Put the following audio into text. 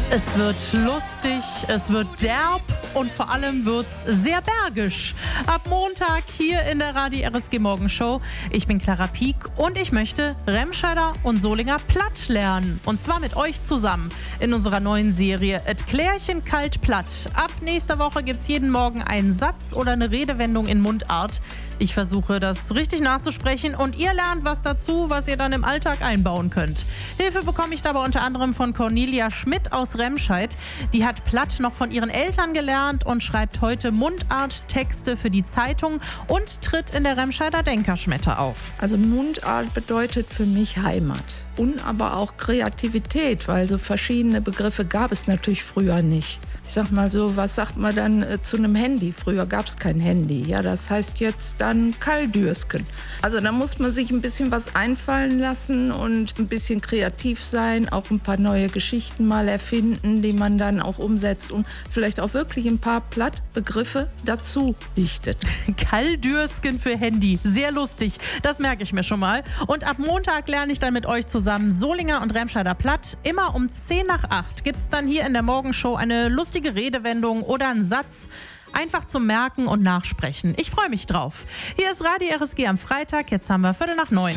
Es wird lustig, es wird derb und vor allem wird's sehr bergisch. Ab Montag hier in der Radio RSG Morgenshow. Ich bin Clara Pieck und ich möchte Remscheider und Solinger platt lernen. Und zwar mit euch zusammen in unserer neuen Serie Et Klärchen kalt platt. Ab nächster Woche gibt's jeden Morgen einen Satz oder eine Redewendung in Mundart. Ich versuche das richtig nachzusprechen und ihr lernt was dazu, was ihr dann im Alltag einbauen könnt. Hilfe bekomme ich dabei unter anderem von Cornelia Schmidt aus Remscheid. Die hat Platt noch von ihren Eltern gelernt und schreibt heute Mundarttexte für die Zeitung und tritt in der Remscheider Denkerschmette auf. Also Mundart bedeutet für mich Heimat und aber auch Kreativität, weil so verschiedene Begriffe gab es natürlich früher nicht. Ich sag mal so, was sagt man dann zu einem Handy? Früher gab es kein Handy. Ja, das heißt jetzt dann Kalldürsken. Also da muss man sich ein bisschen was einfallen lassen und ein bisschen kreativ sein, auch ein paar neue Geschichten mal erfinden, die man dann auch umsetzt und vielleicht auch wirklich ein paar Plattbegriffe dazu dichtet. Kalldürsken für Handy. Sehr lustig. Das merke ich mir schon mal. Und ab Montag lerne ich dann mit euch zusammen Solinger und Remscheider Platt. Immer um 7:50 gibt es dann hier in der Morgenshow eine lustige Redewendung oder einen Satz. Einfach zum Merken und Nachsprechen. Ich freue mich drauf. Hier ist Radio RSG am Freitag. Jetzt haben wir 8:45.